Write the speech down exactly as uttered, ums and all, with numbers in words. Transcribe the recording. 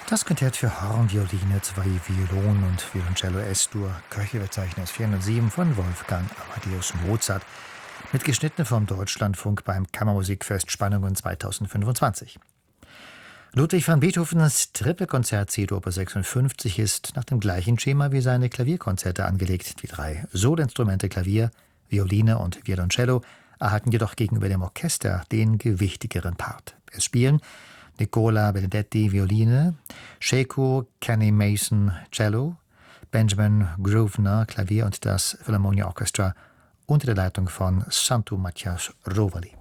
Das Quintett für Horn, Violine, zwei Violen und Violoncello S-Dur, Köchelverzeichnis vierhundertsieben von Wolfgang Amadeus Mozart, mitgeschnitten vom Deutschlandfunk beim Kammermusikfest Spannungen zweitausendfünfundzwanzig. Ludwig van Beethovens Trippelkonzert C-Dur Opus sechsundfünfzig ist nach dem gleichen Schema wie seine Klavierkonzerte angelegt. Die drei Solinstrumente Klavier, Violine und Violoncello erhalten jedoch gegenüber dem Orchester den gewichtigeren Part. Es spielen Nicola Benedetti Violine, Sheku Kenny Mason Cello, Benjamin Grosvenor Klavier und das Philharmonia Orchestra unter der Leitung von Santu Matthias Rovali.